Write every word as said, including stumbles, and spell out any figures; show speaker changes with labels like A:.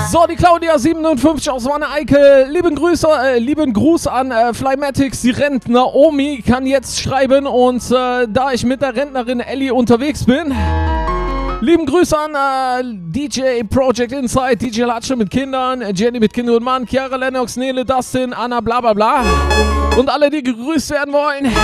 A: So, die Claudia siebenundfünfzig aus Wanne-Eickel. Lieben Grüße, äh, lieben Gruß an äh, Flymatics, die Rentner. Omi kann jetzt schreiben und äh, da ich mit der Rentnerin Ellie unterwegs bin, lieben Grüße an äh, D J Project Inside, D J Latsche mit Kindern, Jenny mit Kind und Mann, Chiara Lennox, Nele, Dustin, Anna, bla bla bla. Und alle, die gegrüßt werden wollen.